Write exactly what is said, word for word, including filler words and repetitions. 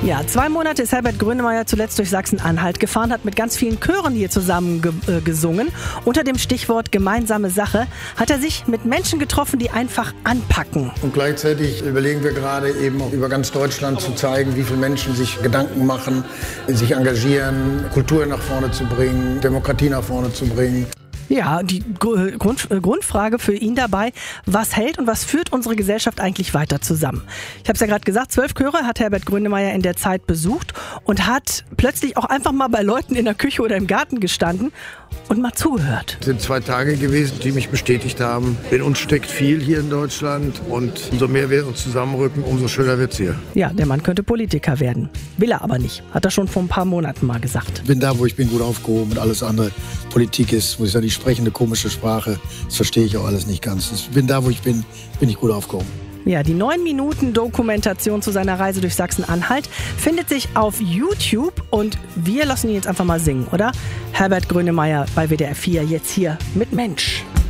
Ja, zwei Monate ist Herbert Grönemeyer zuletzt durch Sachsen-Anhalt gefahren, hat mit ganz vielen Chören hier zusammen ge äh, gesungen. Unter dem Stichwort gemeinsame Sache hat er sich mit Menschen getroffen, die einfach anpacken. Und gleichzeitig überlegen wir gerade eben auch über ganz Deutschland zu zeigen, wie viele Menschen sich Gedanken machen, sich engagieren, Kultur nach vorne zu bringen, Demokratie nach vorne zu bringen. Ja, die Grund, Grundfrage für ihn dabei, was hält und was führt unsere Gesellschaft eigentlich weiter zusammen? Ich habe es ja gerade gesagt, zwölf Chöre hat Herbert Grönemeyer in der Zeit besucht und hat plötzlich auch einfach mal bei Leuten in der Küche oder im Garten gestanden und mal zugehört. Es sind zwei Tage gewesen, die mich bestätigt haben. In uns steckt viel hier in Deutschland und umso mehr wir uns zusammenrücken, umso schöner wird es hier. Ja, der Mann könnte Politiker werden. Will er aber nicht. Hat er schon vor ein paar Monaten mal gesagt. Ich bin da, wo ich bin, gut aufgehoben und alles andere Politik ist, muss ich sagen, die sprechende komische Sprache, das verstehe ich auch alles nicht ganz. Ich bin da, wo ich bin, bin ich gut aufgehoben. Ja, die neun Minuten Dokumentation zu seiner Reise durch Sachsen-Anhalt findet sich auf YouTube und wir lassen ihn jetzt einfach mal singen, oder? Herbert Grönemeyer bei W D R vier, jetzt hier mit Mensch.